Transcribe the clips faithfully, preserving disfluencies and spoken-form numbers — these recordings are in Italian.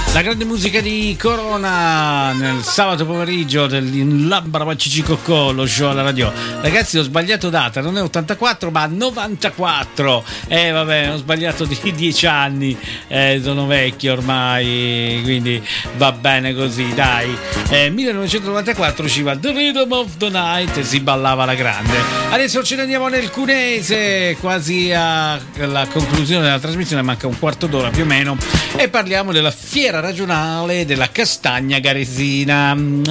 La grande musica di Corona nel sabato pomeriggio dell'Imbra-Bacci-Cicocco, lo show alla radio. Ragazzi, ho sbagliato data, non è ottantaquattro ma novantaquattro. Eh vabbè, ho sbagliato di dieci anni, eh, sono vecchio ormai, quindi va bene così, dai. Eh, millenovecentonovantaquattro ci va The Rhythm of the Night e si ballava la grande. Adesso ce ne andiamo nel Cunese, quasi alla conclusione della trasmissione, manca un quarto d'ora più o meno, e parliamo della fiera regionale della castagna garesina.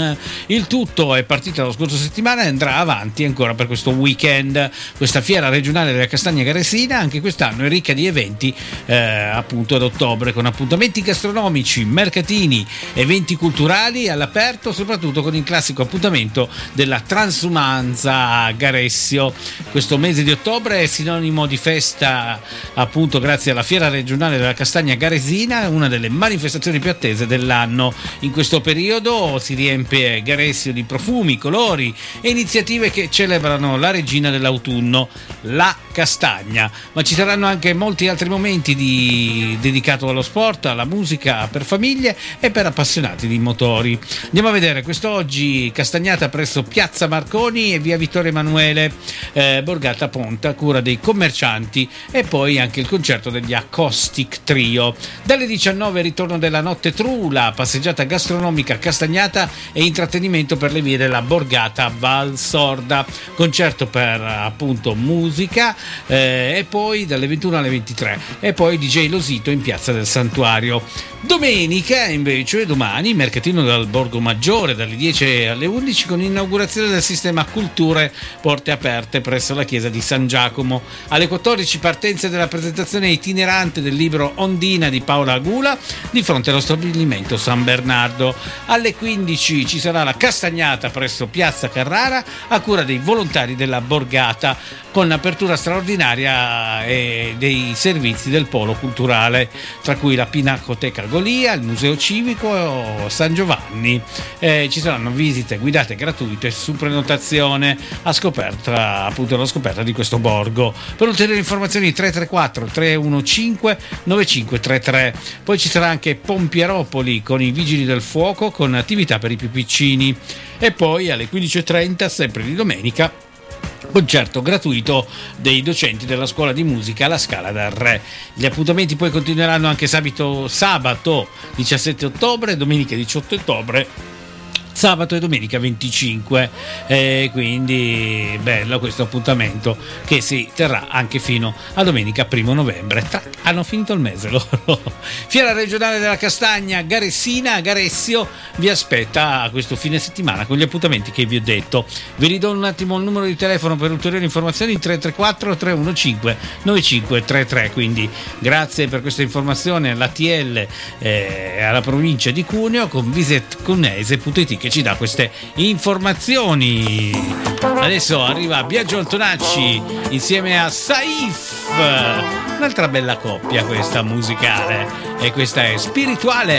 Il tutto è partito la scorsa settimana e andrà avanti ancora per questo weekend. Questa fiera regionale della castagna garesina anche quest'anno è ricca di eventi, eh, appunto ad ottobre, con appuntamenti gastronomici, mercatini, eventi culturali all'aperto, soprattutto con il classico appuntamento della transumanza a Garessio. Questo mese di ottobre è sinonimo di festa, appunto grazie alla fiera regionale della castagna garesina, una delle manifestazioni più attese dell'anno. In questo periodo si riempie Garessio di profumi, colori e iniziative che celebrano la regina dell'autunno, la castagna, ma ci saranno anche molti altri momenti di... dedicato allo sport, alla musica per famiglie e per appassionati di motori. Andiamo a vedere quest'oggi castagnata presso Piazza Marconi e via Vittorio Emanuele, eh, Borgata Ponte, a cura dei commercianti, e poi anche il concerto degli Acoustic Trio. Dalle diciannove ritorno della Notte Trula, passeggiata gastronomica, castagnata e intrattenimento per le vie della Borgata Val Sorda, concerto per appunto musica, eh, e poi dalle ventuno alle ventitré, e poi D J Losito in Piazza del Santuario. Domenica invece, domani, mercatino dal Borgo Maggiore dalle dieci alle undici, con inaugurazione del sistema Culture Porte Aperte presso la chiesa di San Giacomo. Alle quattordici partenza della presentazione itinerante del libro Ondina di Paola Agula di fronte allo stabilimento San Bernardo. Alle quindici ci sarà la castagnata presso Piazza Carrara a cura dei volontari della Borgata, con apertura straordinaria e dei servizi del polo culturale, tra cui la Pinacoteca Golia, il Museo Civico San Giovanni. Eh, ci saranno visite guidate gratuite su prenotazione a scoperta, appunto alla scoperta di questo borgo. Per ulteriori informazioni tre tre quattro tre uno cinque nove cinque tre tre. Poi ci sarà anche Pompieropoli con i Vigili del Fuoco, con attività per i più piccini. E poi alle quindici e trenta, sempre di domenica, concerto gratuito dei docenti della scuola di musica La Scala del Re. Gli appuntamenti poi continueranno anche sabato, sabato diciassette ottobre, domenica diciotto ottobre, sabato e domenica venticinque, e quindi bello questo appuntamento che si terrà anche fino a domenica primo novembre. Tra, hanno finito il mese loro. Fiera regionale della castagna Garessina, Garessio vi aspetta questo fine settimana con gli appuntamenti che vi ho detto. Vi ridò un attimo il numero di telefono per ulteriori informazioni: tre tre quattro tre uno cinque nove cinque tre tre. Quindi grazie per questa informazione all'A T L, eh, alla provincia di Cuneo, con visit cunese punto it, che ci dà queste informazioni. Adesso arriva Biagio Antonacci insieme a Saif, un'altra bella coppia questa musicale, e questa è Spirituale.